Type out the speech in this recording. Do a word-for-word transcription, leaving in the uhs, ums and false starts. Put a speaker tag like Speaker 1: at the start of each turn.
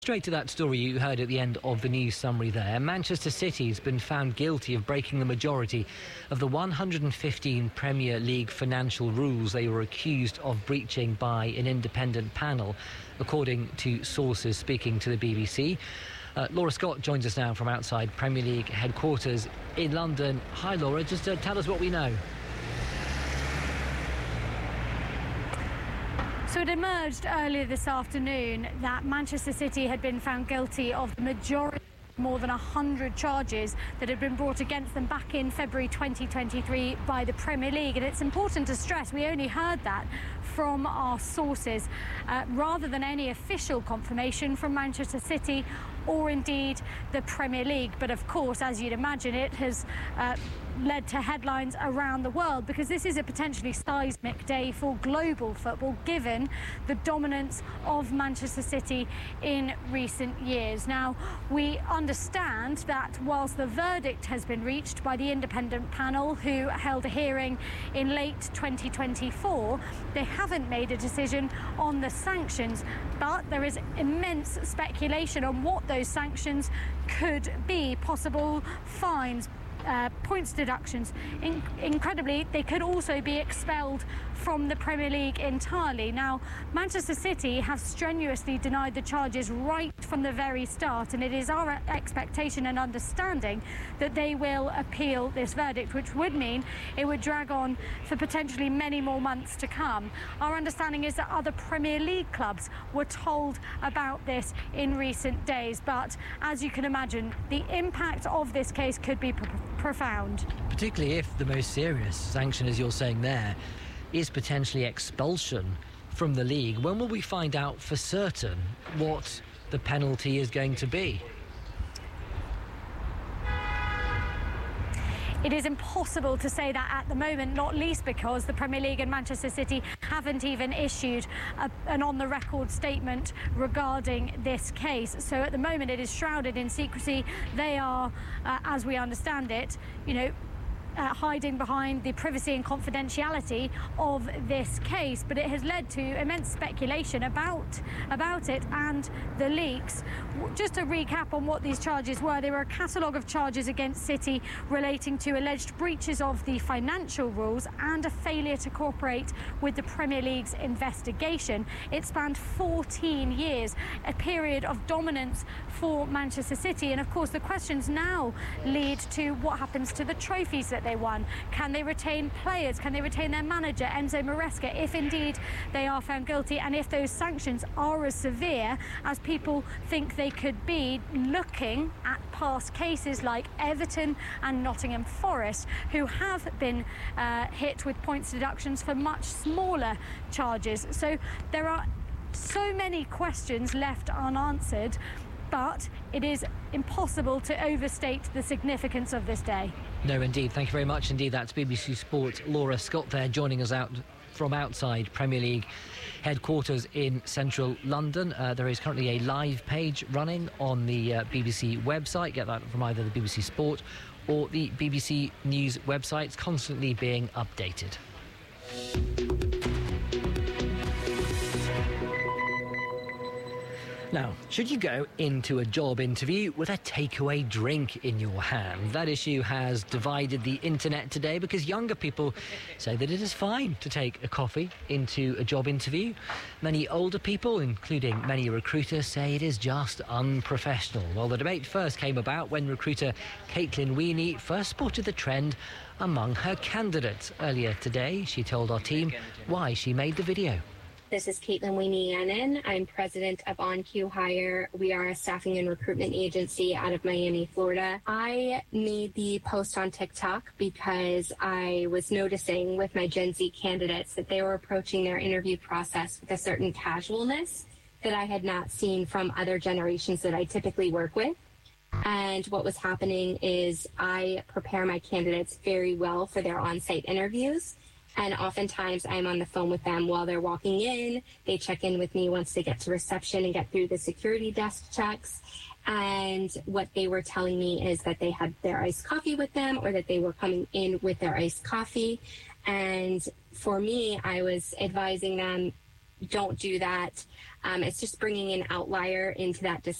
Speaker 1: Straight to that story you heard at the end of the news summary there. Manchester City has been found guilty of breaking the majority of the one hundred fifteen Premier League financial rules they were accused of breaching by an independent panel, according to sources speaking to the B B C. Uh, Laura Scott joins us now from outside Premier League headquarters in London. Hi Laura, just uh, tell us what we know.
Speaker 2: So it emerged earlier this afternoon that Manchester City had been found guilty of the majority, more than one hundred charges that had been brought against them back in February twenty twenty-three by the Premier League. And it's important to stress we only heard that from our sources uh, rather than any official confirmation from Manchester City or indeed the Premier League. But of course, as you'd imagine, it has uh, led to headlines around the world, because this is a potentially seismic day for global football, given the dominance of Manchester City in recent years. Now, we understand that whilst the verdict has been reached by the independent panel who held a hearing in late twenty twenty-four, they haven't made a decision on the sanctions, but there is immense speculation on what those sanctions could be. Possible fines, Uh, points deductions. In incredibly, they could also be expelled from the Premier League entirely. Now, Manchester City have strenuously denied the charges right from the very start, and it is our expectation and understanding that they will appeal this verdict, which would mean it would drag on for potentially many more months to come. Our understanding is that other Premier League clubs were told about this in recent days, but as you can imagine, the impact of this case could be pr profound.
Speaker 1: Particularly if the most serious sanction, as you're saying there, is potentially expulsion from the league. When will we find out for certain what the penalty is going to be?
Speaker 2: It is impossible to say that at the moment, not least because the Premier League and Manchester City haven't even issued a, an on-the-record statement regarding this case. So at the moment it is shrouded in secrecy. They are, uh, as we understand it, you know, Uh, hiding behind the privacy and confidentiality of this case, but it has led to immense speculation about about it and the leaks. Just to recap on what these charges were, they were a catalogue of charges against City relating to alleged breaches of the financial rules and a failure to cooperate with the Premier League's investigation. It spanned fourteen years, a period of dominance for Manchester City, and of course the questions now lead to what happens to the trophies that they won. Can they retain players? Can they retain their manager, Enzo Maresca, if indeed they are found guilty, and if those sanctions are as severe as people think they could be, looking at past cases like Everton and Nottingham Forest, who have been uh, hit with points deductions for much smaller charges. So there are so many questions left unanswered, but it is impossible to overstate the significance of this day.
Speaker 1: No, indeed. Thank you very much indeed. That's B B C Sports' Laura Scott there, joining us out from outside Premier League headquarters in central London. Uh, there is currently a live page running on the uh, B B C website. Get that from either the B B C Sport or the B B C News website. It's constantly being updated. Now, should you go into a job interview with a takeaway drink in your hand? That issue has divided the internet today, because younger people say that it is fine to take a coffee into a job interview. Many older people, including many recruiters, say it is just unprofessional. Well, the debate first came about when recruiter Caitlin Weaney first spotted the trend among her candidates. Earlier today, she told our team why she made the video.
Speaker 3: This is Caitlin Weaney-Yannon. I'm president of OnQ Hire. We are a staffing and recruitment agency out of Miami, Florida. I made the post on TikTok because I was noticing with my Gen Z candidates that they were approaching their interview process with a certain casualness that I had not seen from other generations that I typically work with. And what was happening is I prepare my candidates very well for their on-site interviews. And oftentimes I'm on the phone with them while they're walking in. They check in with me once they get to reception and get through the security desk checks. And what they were telling me is that they had their iced coffee with them, or that they were coming in with their iced coffee. And for me, I was advising them, don't do that. Um, it's just bringing an outlier into that discussion.